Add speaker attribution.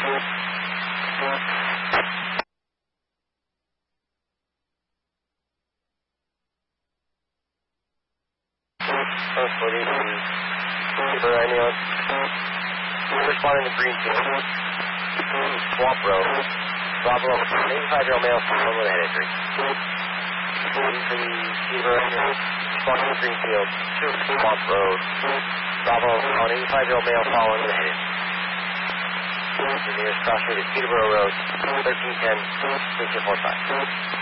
Speaker 1: Responding to Greenfield. Swamp Road. Bravo, 85-year-old male, someone with a head injury. Waiting for the Peterborough ambulance. Responding to Greenfield. Swamp Road. Bravo, on 85-year-old male following with a head injury. The nearest cross street is Peterborough Road, 1310, 3245.